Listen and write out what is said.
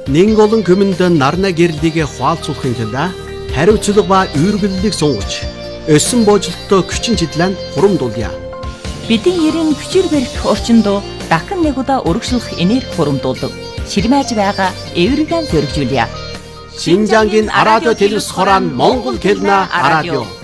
нэг олон хүмүүнд нарна гэрлийг хуалцуулахын тулд хариуцлага ба үйргэллийг сунгаж өссөн боожлолттой хүчин чиглэн хурамдуулъя. Бидний ерийн хүчээр барих орчинд дахин нэг удаа урагшлах энерги хурамдуулдаг. Ширмэж байгаа эвригэн зөргижүүлье. Шинжангийн радио телевиз хорон Монгол хэлний радио.